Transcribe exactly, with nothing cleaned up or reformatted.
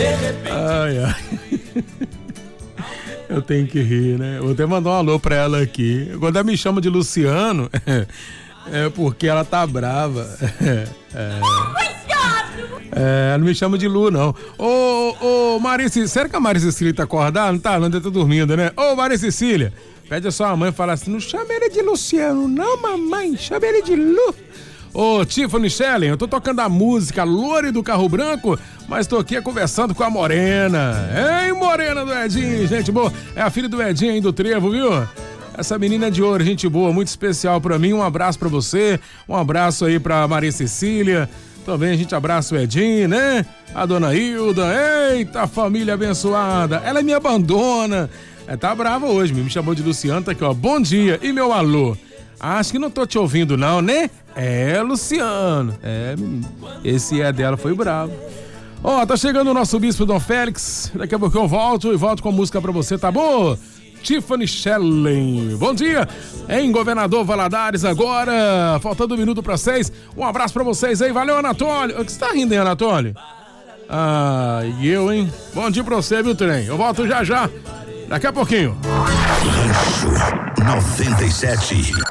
Ai, ai. Eu tenho que rir, né? Vou até mandar um alô pra ela aqui. Quando ela me chama de Luciano, é porque ela tá brava. É, é, ela não me chama de Lu, não. Ô, ô, Maria Cecília, será que a Maria Cecília tá acordada? Não tá, não, deve estar dormindo, né? Ô, Maria Cecília, pede a sua mãe e fala assim, não chama ele de Luciano, não, mamãe, chama ele de Lu. Ô, Tiffany Shellen, eu tô tocando a música Lore do Carro Branco, mas tô aqui conversando com a Morena. Hein, Morena do Edinho, gente boa. É a filha do Edinho aí do Trevo, viu? Essa menina é de ouro, gente boa, muito especial pra mim. Um abraço pra você, um abraço aí pra Maria Cecília. Também a gente abraça o Edinho, né? A dona Hilda, eita, família abençoada. Ela me abandona. É, tá brava hoje, me chamou de Luciano, tá aqui, ó. Bom dia, e meu alô? Acho que não tô te ouvindo não, né? É, Luciano. É, esse é dela, foi bravo. Ó, tá chegando o nosso bispo Dom Félix. Daqui a pouco eu volto e volto com música pra você, tá bom? Tiffany Shellen. Bom dia, em Governador Valadares agora, faltando um minuto para seis. Um abraço para vocês aí, valeu, Anatólio. O que você tá rindo aí, Anatólio? Ah, e eu, hein? Bom dia pra você, viu, trem? Eu volto já já, daqui a pouquinho. Rancho noventa e sete.